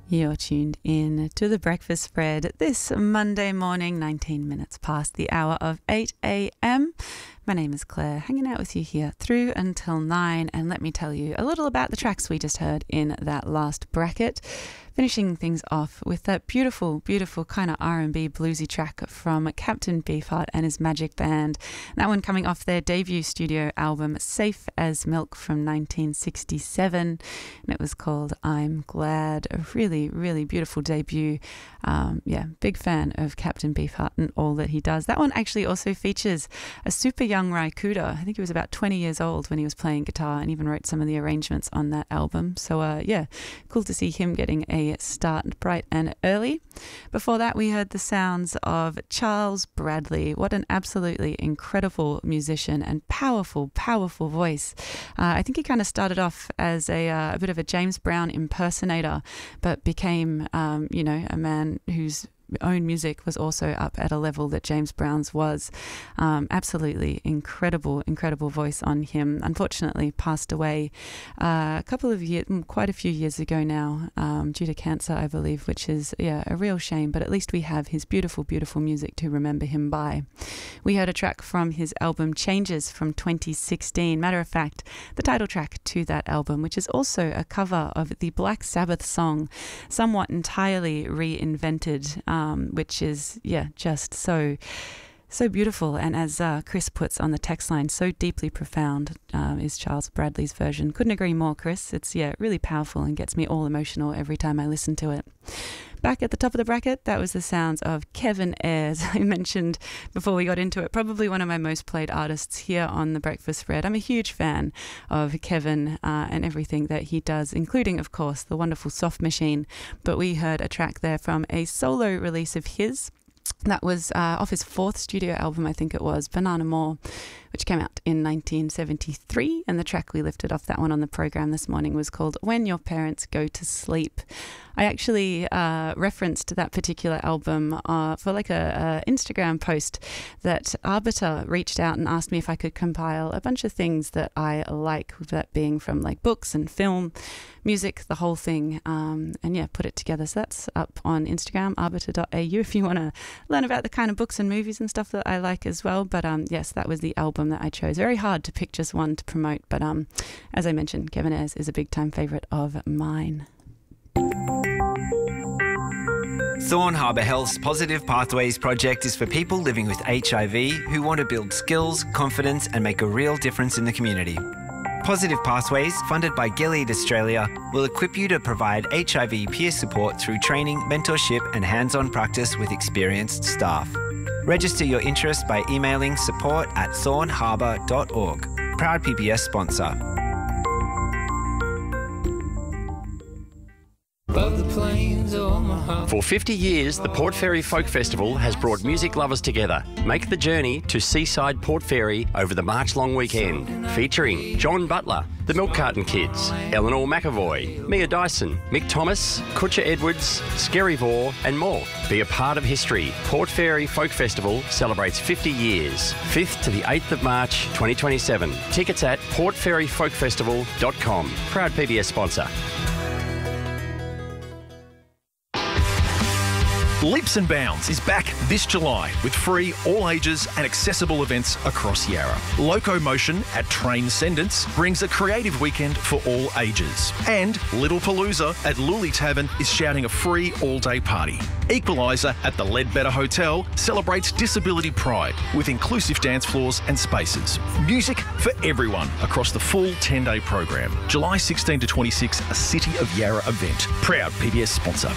You're tuned in to The Breakfast Spread this Monday morning, 19 minutes past the hour of 8 a.m. My name is Claire, hanging out with you here through until 9, and let me tell you a little about the tracks we just heard in that last bracket. Finishing things off with that beautiful, beautiful kind of R&B bluesy track from Captain Beefheart and his Magic Band. That one coming off their debut studio album, Safe as Milk, from 1967. And it was called I'm Glad. A really, really beautiful debut. Big fan of Captain Beefheart and all that he does. That one actually also features a super young Ry Cooder. I think he was about 20 years old when he was playing guitar and even wrote some of the arrangements on that album. So, cool to see him getting a start bright and early. Before that, we heard the sounds of Charles Bradley. What an absolutely incredible musician and powerful, powerful voice. I think he kind of started off as a bit of a James Brown impersonator, but became, a man whose own music was also up at a level that James Brown's was. Absolutely incredible, incredible voice on him. Unfortunately passed away quite a few years ago now, due to cancer, I believe, which is a real shame, but at least we have his beautiful, beautiful music to remember him by. We heard a track from his album Changes from 2016. Matter of fact, the title track to that album, which is also a cover of the Black Sabbath song, somewhat entirely reinvented, which is, just so beautiful. And as Chris puts on the text line, so deeply profound is Charles Bradley's version. Couldn't agree more, Chris. It's, really powerful and gets me all emotional every time I listen to it. Back at the top of the bracket, that was the sounds of Kevin Ayers. I mentioned before we got into it, probably one of my most played artists here on The Breakfast Spread. I'm a huge fan of Kevin and everything that he does, including, of course, the wonderful Soft Machine. But we heard a track there from a solo release of his. That was off his fourth studio album, I think it was, Banana More, which came out in 1973. And the track we lifted off that one on the program this morning was called When Your Parents Go to Sleep. I actually referenced that particular album for like a Instagram post that Arbiter reached out and asked me if I could compile a bunch of things that I like, that being from like books and film, music, the whole thing, put it together. So that's up on Instagram, arbiter.au, if you want to learn about the kind of books and movies and stuff that I like as well. But yes, that was the album that I chose. Very hard to pick just one to promote, but as I mentioned, Kevin Ayers is a big time favourite of mine. Thorn Harbour Health's Positive Pathways project is for people living with HIV who want to build skills, confidence and make a real difference in the community. Positive Pathways, funded by Gilead Australia, will equip you to provide HIV peer support through training, mentorship and hands-on practice with experienced staff. Register your interest by emailing support@thornharbour.org. Proud PBS sponsor. For 50 years, the Port Fairy Folk Festival has brought music lovers together. Make the journey to Seaside Port Fairy over the March-long weekend, featuring John Butler, the Milk Carton Kids, Eleanor McAvoy, Mia Dyson, Mick Thomas, Kutcher Edwards, Scary Vore and more. Be a part of history. Port Fairy Folk Festival celebrates 50 years, 5th to the 8th of March 2027. Tickets at portfairyfolkfestival.com. Proud PBS sponsor. Leaps and Bounds is back this July with free, all ages and accessible events across Yarra. Loco Motion at Train Ascendants brings a creative weekend for all ages. And Little Palooza at Luli Tavern is shouting a free all-day party. Equaliser at the Leadbetter Hotel celebrates disability pride with inclusive dance floors and spaces. Music for everyone across the full 10-day program. July 16 to 26, a City of Yarra event. Proud PBS sponsor.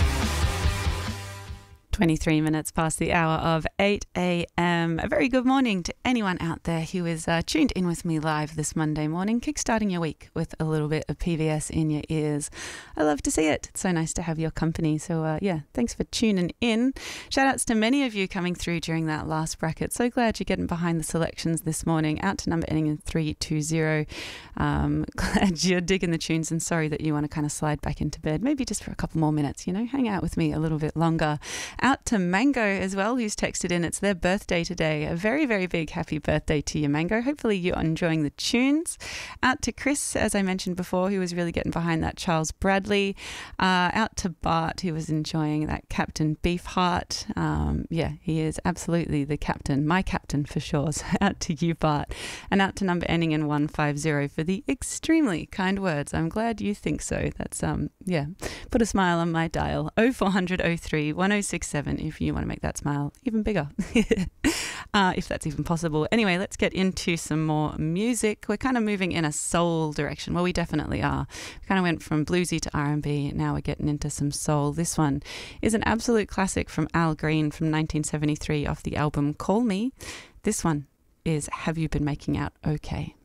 23 minutes past the hour of 8 a.m. A very good morning to anyone out there who is tuned in with me live this Monday morning, kickstarting your week with a little bit of PBS in your ears. I love to see it. It's so nice to have your company. So, thanks for tuning in. Shout outs to many of you coming through during that last bracket. So glad you're getting behind the selections this morning. Out to number ending in 320. Glad you're digging the tunes and sorry that you want to kind of slide back into bed, maybe just for a couple more minutes, hang out with me a little bit longer. Out to Mango as well, who's texted in. It's their birthday today. A very, very big happy birthday to you, Mango. Hopefully you're enjoying the tunes. Out to Chris, as I mentioned before, who was really getting behind that Charles Bradley. Out to Bart, who was enjoying that Captain Beefheart. Yeah, he is absolutely the captain, my captain for sure. So out to you, Bart. And out to number ending in 150 for the extremely kind words. I'm glad you think so. That's, put a smile on my dial. 0400 03 1067 if you want to make that smile even bigger. If that's even possible. Anyway, let's get into some more music. We're kind of moving in a soul direction. Well, we definitely are. We kind of went from bluesy to R&B. Now we're getting into some soul. This one is an absolute classic from Al Green from 1973 off the album Call Me. This one is Have You Been Making Out Okay?